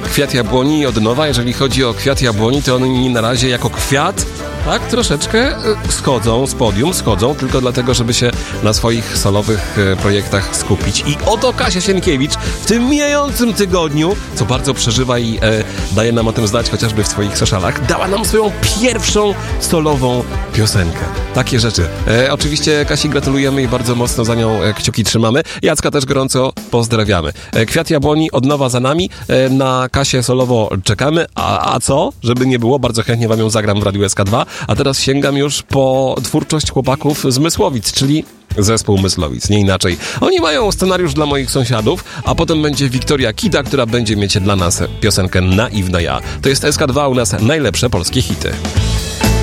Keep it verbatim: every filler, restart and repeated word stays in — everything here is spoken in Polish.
Kwiat Jabłoni od nowa. Jeżeli chodzi o Kwiat Jabłoni, to oni na razie jako kwiat tak troszeczkę schodzą z podium, schodzą tylko dlatego, żeby się na swoich solowych projektach skupić. I oto Kasia Sienkiewicz w tym mijającym tygodniu, co bardzo przeżywa i e, daje nam o tym znać chociażby w swoich socialach, dała nam swoją pierwszą solową piosenkę. Takie rzeczy. E, oczywiście Kasi gratulujemy i bardzo mocno za nią e, kciuki trzymamy. Jacka też gorąco pozdrawiamy. E, Kwiat Jabłoni od nowa za nami. E, na Kasię solowo czekamy. A, a co? Żeby nie było, bardzo chętnie wam ją zagram w Radiu S K dwa. A teraz sięgam już po twórczość chłopaków z Mysłowic, czyli zespół Myslowic, nie inaczej. Oni mają scenariusz dla moich sąsiadów, a potem będzie Wiktoria Kida, która będzie mieć dla nas piosenkę Naiwna Ja. To jest S K dwa, u nas najlepsze polskie hity.